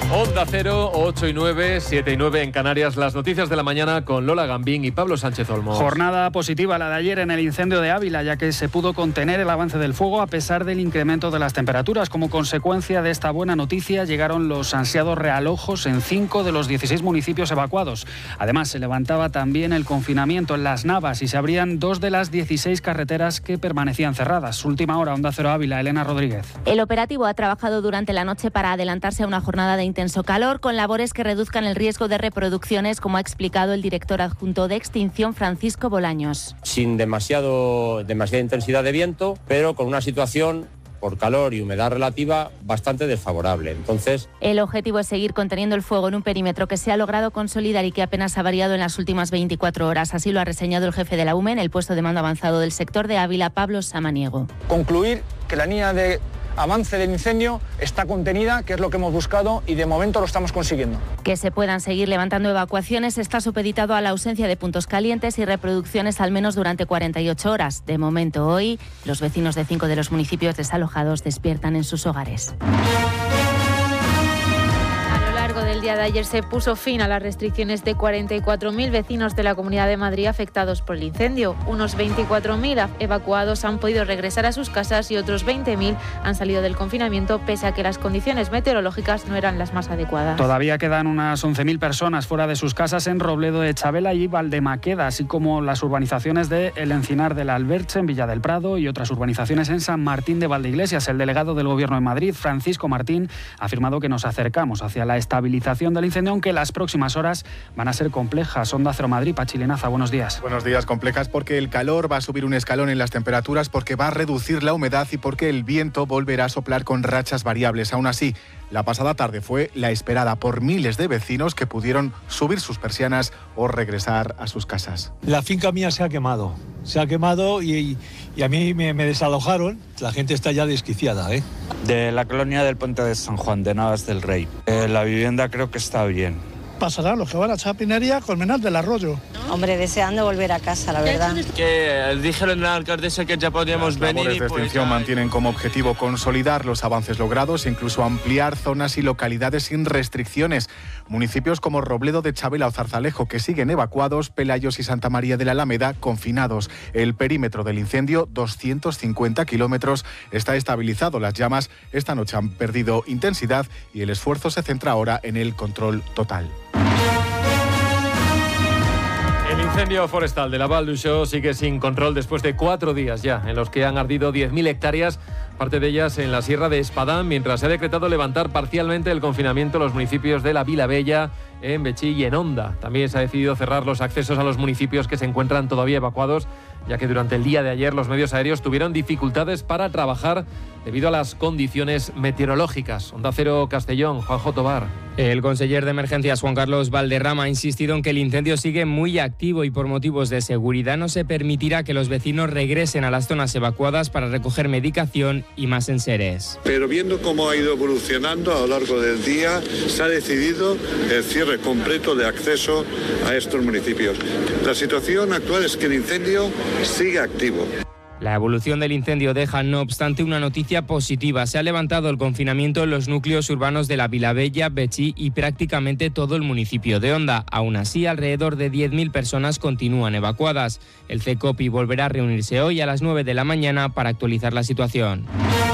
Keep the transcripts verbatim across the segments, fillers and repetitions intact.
Onda Cero, ocho y nueve, siete y nueve en Canarias. Las noticias de la mañana con Lola Gambín y Pablo Sánchez Olmos. Jornada positiva la de ayer en el incendio de Ávila, ya que se pudo contener el avance del fuego a pesar del incremento de las temperaturas. Como consecuencia de esta buena noticia, llegaron los ansiados realojos en cinco de los dieciséis municipios evacuados. Además, se levantaba también el confinamiento en Las Navas y se abrían dos de las dieciséis carreteras que permanecían cerradas. Última hora, Onda Cero Ávila, Elena Rodríguez. El operativo ha trabajado durante la noche para adelantarse a una jornada de intenso calor con labores que reduzcan el riesgo de reproducciones, como ha explicado el director adjunto de Extinción, Francisco Bolaños. Sin demasiado, demasiada intensidad de viento, pero con una situación por calor y humedad relativa bastante desfavorable. Entonces, el objetivo es seguir conteniendo el fuego en un perímetro que se ha logrado consolidar y que apenas ha variado en las últimas veinticuatro horas. Así lo ha reseñado el jefe de la U M E en el puesto de mando avanzado del sector de Ávila, Pablo Samaniego. Concluir que la línea de avance del incendio está contenida, que es lo que hemos buscado, y de momento lo estamos consiguiendo. Que se puedan seguir levantando evacuaciones está supeditado a la ausencia de puntos calientes y reproducciones al menos durante cuarenta y ocho horas. De momento, hoy, los vecinos de cinco de los municipios desalojados despiertan en sus hogares. Del día de ayer se puso fin a las restricciones de cuarenta y cuatro mil vecinos de la Comunidad de Madrid afectados por el incendio. Unos veinticuatro mil evacuados han podido regresar a sus casas y otros veinte mil han salido del confinamiento pese a que las condiciones meteorológicas no eran las más adecuadas. Todavía quedan unas once mil personas fuera de sus casas en Robledo de Chabela y Valdemaqueda, así como las urbanizaciones de El Encinar del Alberche en Villa del Prado y otras urbanizaciones en San Martín de Valdeiglesias. El delegado del Gobierno de Madrid, Francisco Martín, ha afirmado que nos acercamos hacia la estabilidad del incendio, aunque las próximas horas van a ser complejas. Onda Cero Madrid, Pachi Lenaza, buenos días. Buenos días, complejas porque el calor va a subir un escalón en las temperaturas, porque va a reducir la humedad y porque el viento volverá a soplar con rachas variables. Aún así, la pasada tarde fue la esperada por miles de vecinos que pudieron subir sus persianas o regresar a sus casas. La finca mía se ha quemado, se ha quemado y, y a mí me, me desalojaron. La gente está ya desquiciada, ¿eh? De la colonia del Puente de San Juan, de Navas del Rey. Eh, la vivienda creo que está bien. Pasarán los que van a Chapinería, Colmenar del Arroyo. Hombre, deseando volver a casa, la verdad. Que dijeron a la alcaldesa que ya podíamos venir. Las labores de extinción pues mantienen como objetivo consolidar los avances logrados e incluso ampliar zonas y localidades sin restricciones. Municipios como Robledo de Chabela o Zarzalejo, que siguen evacuados, Pelayos y Santa María de la Alameda, confinados. El perímetro del incendio, doscientos cincuenta kilómetros, está estabilizado. Las llamas esta noche han perdido intensidad y el esfuerzo se centra ahora en el control total. El incendio forestal de la Val d'Uixó sigue sin control después de cuatro días ya, en los que han ardido diez mil hectáreas, parte de ellas en la Sierra de Espadán, mientras se ha decretado levantar parcialmente el confinamiento en los municipios de la Vila Bella, en Betxí y en Onda. También se ha decidido cerrar los accesos a los municipios que se encuentran todavía evacuados, ya que durante el día de ayer los medios aéreos tuvieron dificultades para trabajar debido a las condiciones meteorológicas. Onda Cero Castellón, Juanjo Tobar. El conseller de Emergencias, Juan Carlos Valderrama, ha insistido en que el incendio sigue muy activo y por motivos de seguridad no se permitirá que los vecinos regresen a las zonas evacuadas para recoger medicación y más enseres. Pero viendo cómo ha ido evolucionando a lo largo del día, se ha decidido el cierre completo de acceso a estos municipios. La situación actual es que el incendio sigue activo. La evolución del incendio deja, no obstante, una noticia positiva. Se ha levantado el confinamiento en los núcleos urbanos de la Vila Bella, Betxí y prácticamente todo el municipio de Onda. Aún así, alrededor de diez mil personas continúan evacuadas. El CECOPI volverá a reunirse hoy a las nueve de la mañana para actualizar la situación.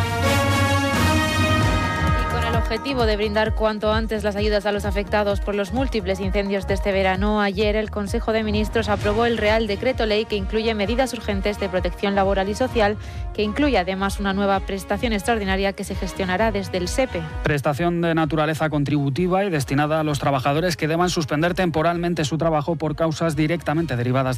Objetivo de brindar cuanto antes las ayudas a los afectados por los múltiples incendios de este verano, ayer el Consejo de Ministros aprobó el Real Decreto Ley que incluye medidas urgentes de protección laboral y social, que incluye además una nueva prestación extraordinaria que se gestionará desde el S E P E. Prestación de naturaleza contributiva y destinada a los trabajadores que deban suspender temporalmente su trabajo por causas directamente derivadas